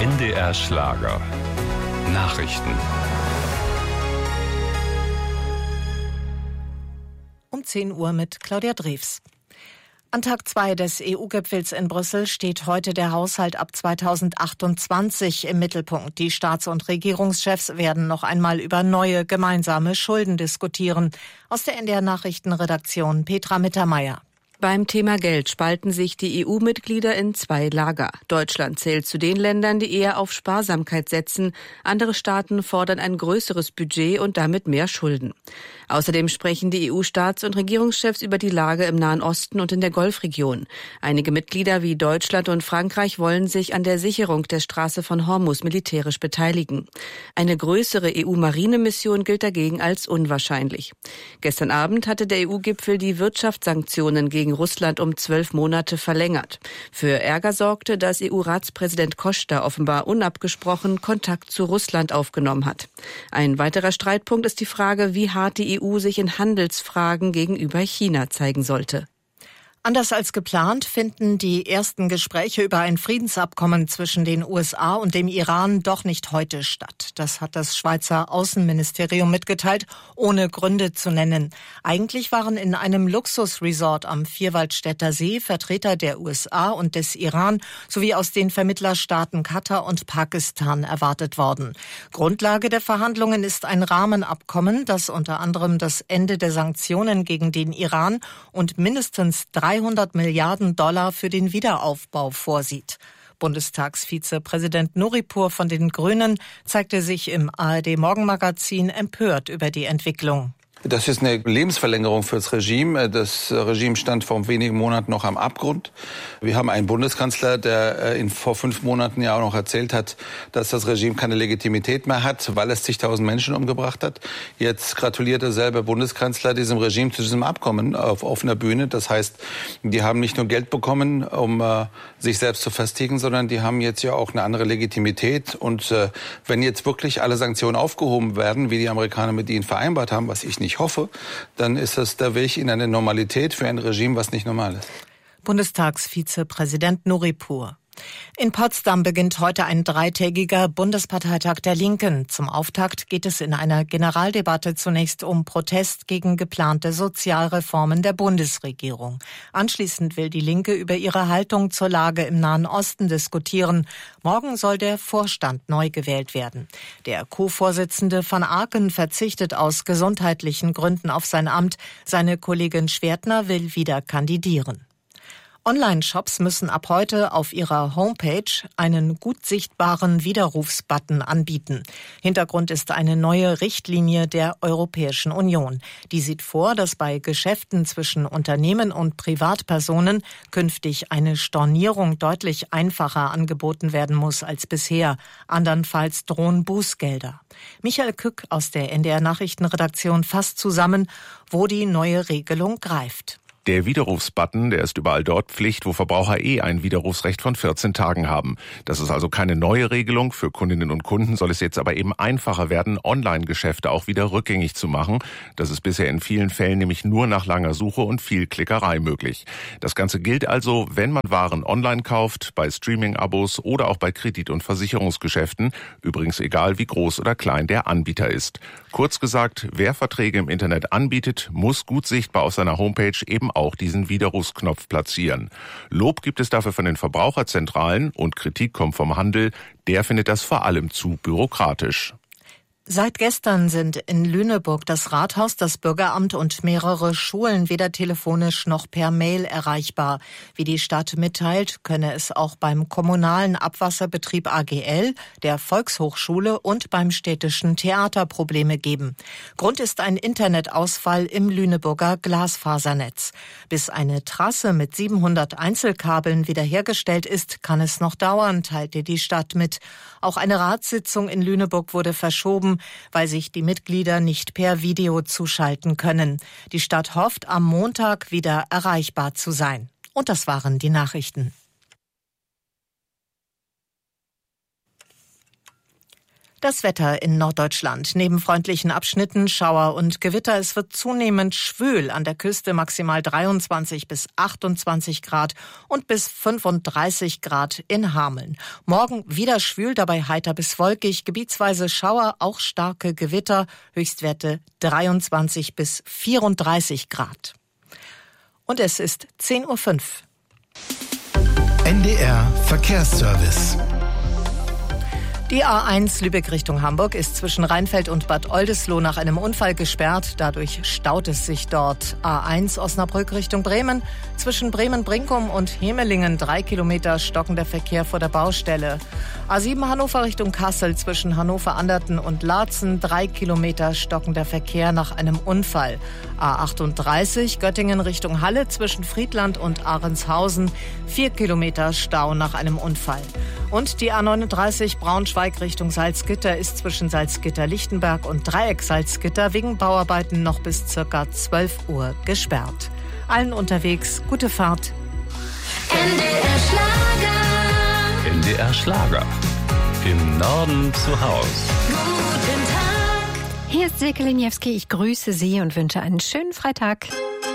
NDR Schlager. Nachrichten. Um 10 Uhr mit Claudia Drews. An Tag 2 des EU-Gipfels in Brüssel steht heute der Haushalt ab 2028 im Mittelpunkt. Die Staats- und Regierungschefs werden noch einmal über neue gemeinsame Schulden diskutieren. Aus der NDR-Nachrichtenredaktion Petra Mittermeier. Beim Thema Geld spalten sich die EU-Mitglieder in zwei Lager. Deutschland zählt zu den Ländern, die eher auf Sparsamkeit setzen. Andere Staaten fordern ein größeres Budget und damit mehr Schulden. Außerdem sprechen die EU-Staats- und Regierungschefs über die Lage im Nahen Osten und in der Golfregion. Einige Mitglieder wie Deutschland und Frankreich wollen sich an der Sicherung der Straße von Hormuz militärisch beteiligen. Eine größere EU-Marinemission gilt dagegen als unwahrscheinlich. Gestern Abend hatte der EU-Gipfel die Wirtschaftssanktionen gegen Russland um 12 Monate verlängert. Für Ärger sorgte, dass EU-Ratspräsident Costa offenbar unabgesprochen Kontakt zu Russland aufgenommen hat. Ein weiterer Streitpunkt ist die Frage, wie hart die EU sich in Handelsfragen gegenüber China zeigen sollte. Anders als geplant finden die ersten Gespräche über ein Friedensabkommen zwischen den USA und dem Iran doch nicht heute statt. Das hat das Schweizer Außenministerium mitgeteilt, ohne Gründe zu nennen. Eigentlich waren in einem Luxusresort am Vierwaldstätter See Vertreter der USA und des Iran sowie aus den Vermittlerstaaten Katar und Pakistan erwartet worden. Grundlage der Verhandlungen ist ein Rahmenabkommen, das unter anderem das Ende der Sanktionen gegen den Iran und mindestens 300 Milliarden Dollar für den Wiederaufbau vorsieht. Bundestagsvizepräsident Nuripur von den Grünen zeigte sich im ARD-Morgenmagazin empört über die Entwicklung. Das ist eine Lebensverlängerung für das Regime. Das Regime stand vor wenigen Monaten noch am Abgrund. Wir haben einen Bundeskanzler, der vor 5 Monaten ja auch noch erzählt hat, dass das Regime keine Legitimität mehr hat, weil es zigtausend Menschen umgebracht hat. Jetzt gratuliert der selbe Bundeskanzler diesem Regime zu diesem Abkommen auf offener Bühne. Das heißt, die haben nicht nur Geld bekommen, um sich selbst zu festigen, sondern die haben jetzt ja auch eine andere Legitimität. Und wenn jetzt wirklich alle Sanktionen aufgehoben werden, wie die Amerikaner mit ihnen vereinbart haben, was ich nicht hoffe, dann ist das der Weg in eine Normalität für ein Regime, was nicht normal ist. Bundestagsvizepräsident Nuripur. In Potsdam beginnt heute ein 3-tägiger Bundesparteitag der Linken. Zum Auftakt geht es in einer Generaldebatte zunächst um Protest gegen geplante Sozialreformen der Bundesregierung. Anschließend will die Linke über ihre Haltung zur Lage im Nahen Osten diskutieren. Morgen soll der Vorstand neu gewählt werden. Der Co-Vorsitzende van Aken verzichtet aus gesundheitlichen Gründen auf sein Amt. Seine Kollegin Schwertner will wieder kandidieren. Online-Shops müssen ab heute auf ihrer Homepage einen gut sichtbaren Widerrufsbutton anbieten. Hintergrund ist eine neue Richtlinie der Europäischen Union. Die sieht vor, dass bei Geschäften zwischen Unternehmen und Privatpersonen künftig eine Stornierung deutlich einfacher angeboten werden muss als bisher. Andernfalls drohen Bußgelder. Michael Kück aus der NDR-Nachrichtenredaktion fasst zusammen, wo die neue Regelung greift. Der Widerrufsbutton, der ist überall dort Pflicht, wo Verbraucher ein Widerrufsrecht von 14 Tagen haben. Das ist also keine neue Regelung. Für Kundinnen und Kunden soll es jetzt aber eben einfacher werden, Online-Geschäfte auch wieder rückgängig zu machen. Das ist bisher in vielen Fällen nämlich nur nach langer Suche und viel Klickerei möglich. Das Ganze gilt also, wenn man Waren online kauft, bei Streaming-Abos oder auch bei Kredit- und Versicherungsgeschäften. Übrigens egal, wie groß oder klein der Anbieter ist. Kurz gesagt, wer Verträge im Internet anbietet, muss gut sichtbar auf seiner Homepage eben auch diesen Widerrufsknopf platzieren. Lob gibt es dafür von den Verbraucherzentralen und Kritik kommt vom Handel. Der findet das vor allem zu bürokratisch. Seit gestern sind in Lüneburg das Rathaus, das Bürgeramt und mehrere Schulen weder telefonisch noch per Mail erreichbar. Wie die Stadt mitteilt, könne es auch beim kommunalen Abwasserbetrieb AGL, der Volkshochschule und beim städtischen Theater Probleme geben. Grund ist ein Internetausfall im Lüneburger Glasfasernetz. Bis eine Trasse mit 700 Einzelkabeln wiederhergestellt ist, kann es noch dauern, teilte die Stadt mit. Auch eine Ratssitzung in Lüneburg wurde verschoben, weil sich die Mitglieder nicht per Video zuschalten können. Die Stadt hofft, am Montag wieder erreichbar zu sein. Und das waren die Nachrichten. Das Wetter in Norddeutschland. Neben freundlichen Abschnitten Schauer und Gewitter. Es wird zunehmend schwül. An der Küste maximal 23 bis 28 Grad und bis 35 Grad in Hameln. Morgen wieder schwül, dabei heiter bis wolkig. Gebietsweise Schauer, auch starke Gewitter. Höchstwerte 23 bis 34 Grad. Und es ist 10:05 Uhr. NDR Verkehrsservice. Die A1 Lübeck Richtung Hamburg ist zwischen Rheinfeld und Bad Oldesloe nach einem Unfall gesperrt. Dadurch staut es sich dort. A1 Osnabrück Richtung Bremen. Zwischen Bremen-Brinkum und Hemelingen 3 Kilometer stockender Verkehr vor der Baustelle. A7 Hannover Richtung Kassel zwischen Hannover-Anderten und Laatzen 3 Kilometer stockender Verkehr nach einem Unfall. A38 Göttingen Richtung Halle zwischen Friedland und Ahrenshausen 4 Kilometer Stau nach einem Unfall. Und die A39 Braunschweig Richtung Salzgitter ist zwischen Salzgitter-Lichtenberg und Dreieck Salzgitter wegen Bauarbeiten noch bis ca. 12 Uhr gesperrt. Allen unterwegs gute Fahrt. NDR Schlager. NDR Schlager. Im Norden zu Haus. Guten Tag. Hier ist Silke Liniewski. Ich grüße Sie und wünsche einen schönen Freitag.